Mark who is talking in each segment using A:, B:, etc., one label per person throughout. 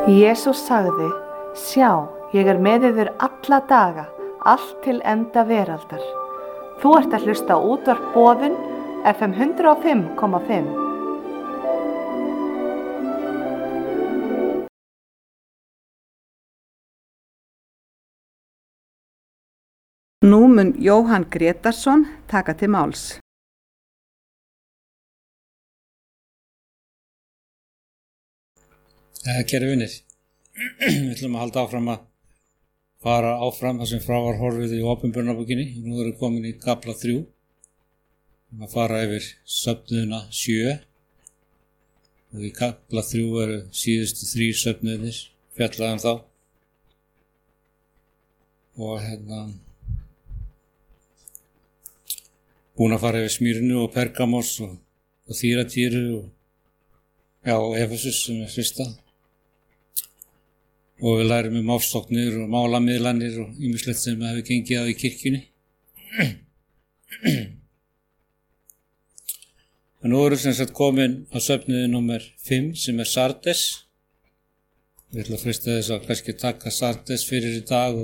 A: Jesús sagði: Sjá, ég er með yður alla daga, allt til enda veraldar. Þú ert að hlusta á útvarp Boðun, FM 105,5. Nú mun Jóhann Grétarsson taka til máls.
B: Kæru vinir, við ætlum að halda áfram að fara áfram þar sem frá var horfið í opinberunarbókinni. Nú erum við komin í kafla 3. Að fara yfir söfnuðina 7. Og í kafla 3 eru síðustu 3 söfnuðir, fjallaðum þá. Og búin að fara yfir Smyrnu og Pergamos og Þýratíru og Efesus sem er fyrsta. Og við lærum ofsóknir og málamiðlanir og ýmislegt sem hefur gengið á í kirkjunni. En nú erum við komin á söfnuði númer 5 sem er Sardes. Við ætlum að freista þess að kannski taka Sardes fyrir í dag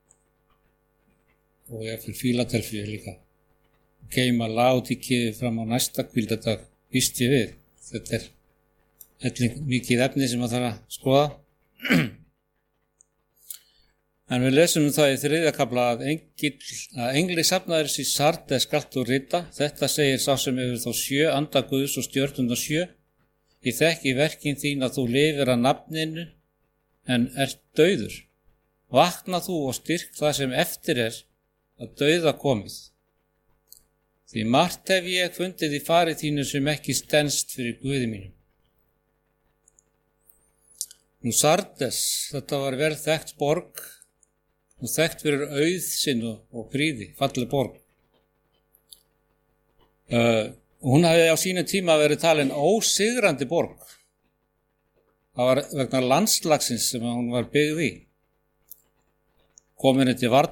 B: og ég fyrir Fíladelfíu líka. Geyma Laodíkíu fram á næsta hvíldardag, býst ég við. Þetta er mikið efni sem að þarf að skoða. En við lesum það í 3. kafla að engli safnaðarins í Sardes skalt þú rita. Þetta segir sá sem hefur þá 7 anda Guðs og stjörnurnar 7. Ég þekki verkin þín að þú lifir að nafninu en ert dauður. Vakna þú og styrk það sem eftir er að dauða komið. Því margt hef ég fundið í fari þínu sem ekki stenst fyrir Guði mínum. Nú Sardes, þetta var vel þekkt borg. Hún þekkt fyrir auð sinn og prýði, falleg borg. Hún hafði á sínum tíma verið talin ósigrandi borg. Það var vegna landslagsins sem hún var byggð í. Komin til varnar